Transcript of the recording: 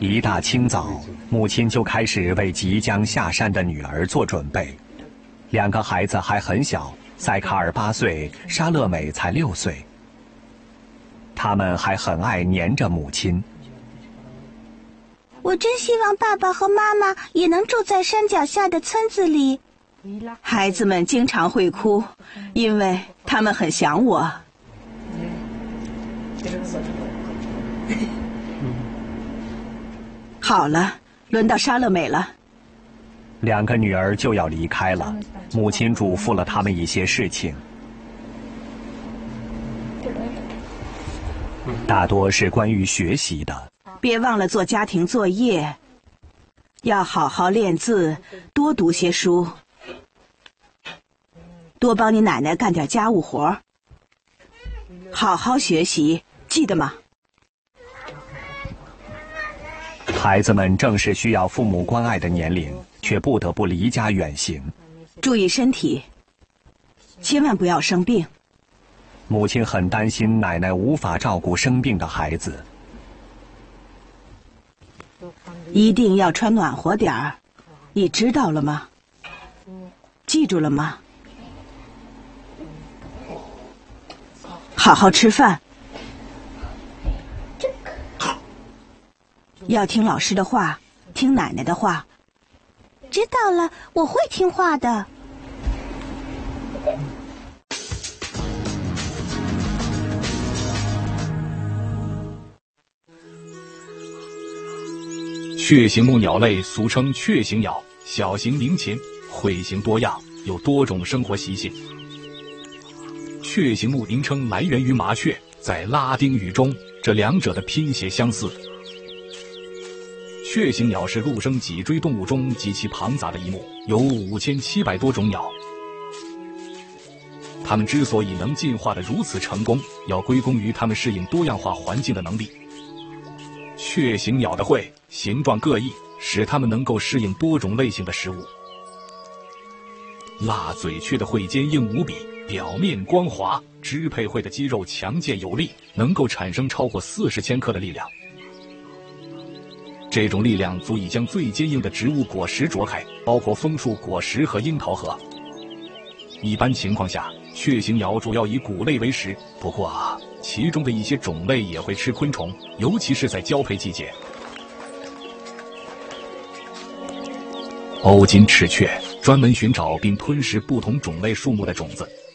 一大清早，母亲就开始为即将下山的女儿做准备。两个孩子还很小，塞卡尔8岁，莎乐美才6岁。他们还很爱黏着母亲。 我真希望爸爸和妈妈也能住在山脚下的村子里。 孩子们经常会哭，因为他们很想我。好了，轮到莎乐美了。 两个女儿就要离开了，母亲嘱咐了他们一些事情，大多是关于学习的。 别忘了做家庭作业，要好好练字，多读些书，多帮你奶奶干点家务活，好好学习，记得吗？ 孩子们正是需要父母关爱的年龄，却不得不离家远行。 注意身体，千万不要生病。 母亲很担心奶奶无法照顾生病的孩子。 一定要穿暖和点儿，你知道了吗？记住了吗？好好吃饭，要听老师的话，听奶奶的话。 知道了，我会听话的。 雀形目鸟类俗称雀形鸟，小型鸣禽，喙形多样，有多种生活习性。雀形目名称来源于麻雀，在拉丁语中，这两者的拼写相似。雀形鸟是陆生脊椎动物中极其庞杂的一目，有5700多种鸟。它们之所以能进化得如此成功，要归功于它们适应多样化环境的能力。雀形鸟的喙形状各异，使它们能够适应多种类型的食物。蜡嘴雀的喙坚硬无比，表面光滑，支配喙的肌肉强健有力，能够产生超过40千克的力量。这种力量足以将最坚硬的植物果实啄开，包括枫树果实和樱桃核。一般情况下，雀形鸟主要以谷类为食，不过其中的一些种类也会吃昆虫，尤其是在交配季节。欧金翅雀专门寻找并吞食不同种类树木的种子，